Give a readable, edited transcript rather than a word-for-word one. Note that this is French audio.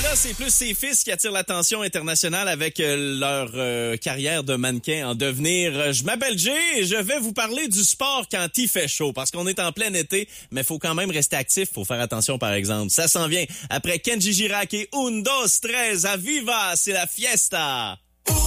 Canada, c'est plus ses fils qui attirent l'attention internationale avec leur carrière de mannequin en devenir. Je m'appelle Jay et je vais vous parler du sport quand il fait chaud, parce qu'on est en plein été, mais faut quand même rester actif, faut faire attention par exemple. Ça s'en vient après Kenji Girac et Un, Dos, Tres, Aviva, c'est la fiesta!